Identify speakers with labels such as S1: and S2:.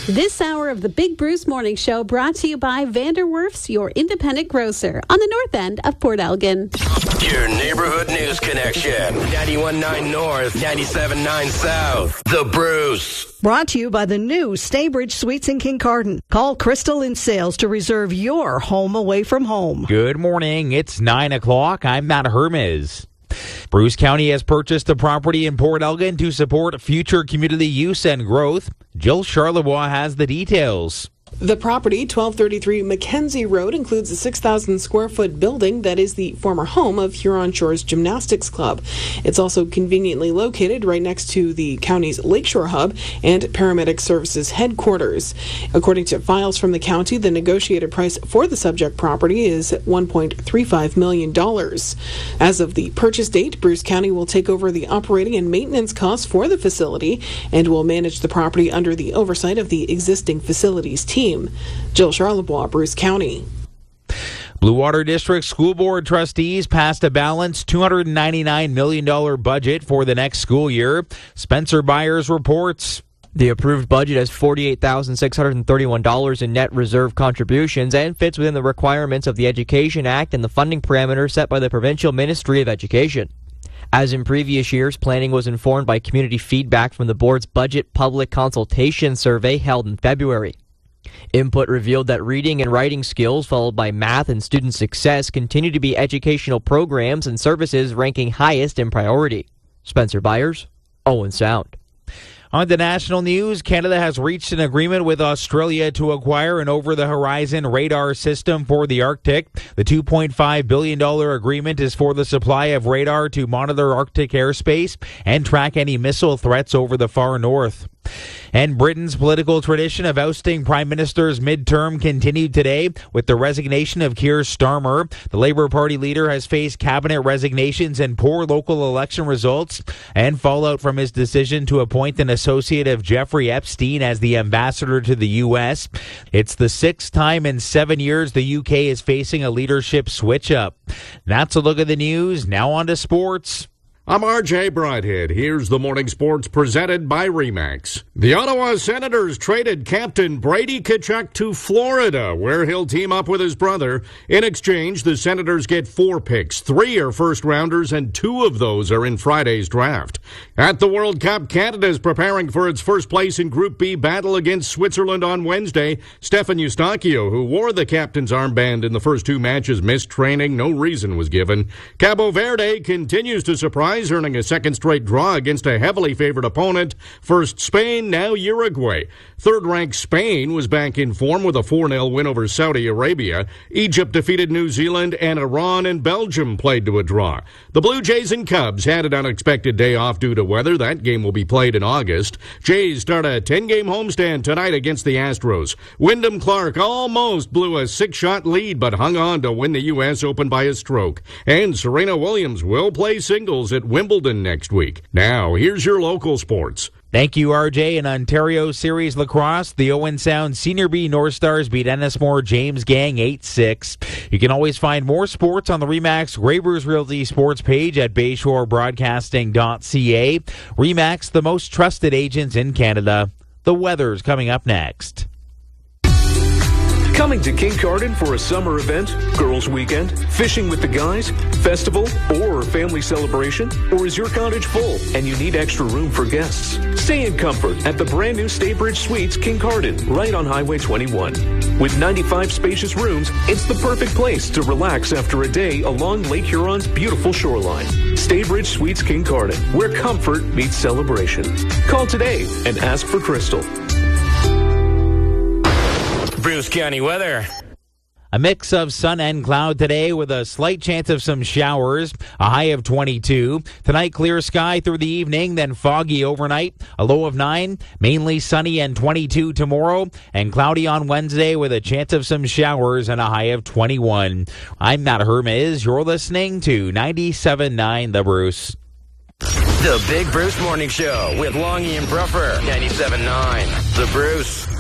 S1: This hour of the Big Bruce Morning Show brought to you by Vanderwerf's, your independent grocer on the north end of Port Elgin.
S2: Your neighborhood news connection. 91.9 North, 97.9 South. The Bruce.
S3: Brought to you by the new Staybridge Suites in Kincardine. Call Crystal in Sales to reserve your home away from home.
S4: Good morning. It's 9 o'clock. I'm Matt Hermes. Bruce County has purchased a property in Port Elgin to support future community use and growth. Jill Charlebois has the details.
S5: The property, 1233 Mackenzie Road, includes a 6,000 square foot building that is the former home of Huron Shores Gymnastics Club. It's also conveniently located right next to the county's Lakeshore Hub and Paramedic Services headquarters. According to files from the county, the negotiated price for the subject property is $1.35 million. As of the purchase date, Bruce County will take over the operating and maintenance costs for the facility and will manage the property under the oversight of the existing facilities team. Jill Charlebois, Bruce County.
S4: Blue Water District School Board trustees passed a balanced $299 million budget for the next school year. Spencer Byers reports.
S6: The approved budget has $48,631 in net reserve contributions and fits within the requirements of the Education Act and the funding parameters set by the Provincial Ministry of Education. As in previous years, planning was informed by community feedback from the board's budget public consultation survey held in February. Input revealed that reading and writing skills, followed by math and student success, continue to be educational programs and services ranking highest in priority. Spencer Byers, Owen Sound.
S4: On the national news, Canada has reached an agreement with Australia to acquire an over-the-horizon radar system for the Arctic. The $2.5 billion agreement is for the supply of radar to monitor Arctic airspace and track any missile threats over the far north. And Britain's political tradition of ousting prime ministers midterm continued today with the resignation of Keir Starmer. The Labour Party leader has faced cabinet resignations and poor local election results and fallout from his decision to appoint an associate of Jeffrey Epstein as the ambassador to the U.S. It's the sixth time in 7 years the UK is facing a leadership switch-up. That's a look at the news. Now on to sports.
S7: I'm RJ Brighthead. Here's the morning sports presented by RE/MAX. The Ottawa Senators traded captain Brady Tkachuk to Florida, where he'll team up with his brother. In exchange, the Senators get 4 picks. 3 are first-rounders, and 2 of those are in Friday's draft. At the World Cup, Canada is preparing for its first place in Group B battle against Switzerland on Wednesday. Stefan Eustáquio, who wore the captain's armband in the first 2 matches, missed training. No reason was given. Cabo Verde continues to surprise, earning a second straight draw against a heavily favored opponent. First Spain, now Uruguay. Third-ranked Spain was back in form with a 4-0 win over Saudi Arabia. Egypt defeated New Zealand, and Iran and Belgium played to a draw. The Blue Jays and Cubs had an unexpected day off due to weather. That game will be played in August. Jays start a 10-game homestand tonight against the Astros. Wyndham Clark almost blew a 6-shot lead, but hung on to win the U.S. Open by a stroke. And Serena Williams will play singles at Wimbledon next week. Now, here's your local sports.
S4: Thank you, RJ. In Ontario Series Lacrosse, the Owen Sound Senior B North Stars beat Ennismore James Gang 8-6. You can always find more sports on the RE/MAX Graybers Realty Sports page at bayshorebroadcasting.ca. RE/MAX, the most trusted agents in Canada. The weather's coming up next.
S8: Coming to Kincardine for a summer event, girls' weekend, fishing with the guys, festival, or family celebration? Or is your cottage full and you need extra room for guests? Stay in comfort at the brand new Staybridge Suites Kincardine, right on Highway 21. With 95 spacious rooms, it's the perfect place to relax after a day along Lake Huron's beautiful shoreline. Staybridge Suites Kincardine, where comfort meets celebration. Call today and ask for Crystal.
S2: Bruce County weather.
S4: A mix of sun and cloud today with a slight chance of some showers, a high of 22. Tonight, clear sky through the evening, then foggy overnight, a low of 9. Mainly sunny and 22 tomorrow, and cloudy on Wednesday with a chance of some showers and a high of 21. I'm Matt Hermes. You're listening to 97.9 The Bruce.
S2: The Big Bruce Morning Show with Longy and Bruffer. 97.9 The Bruce.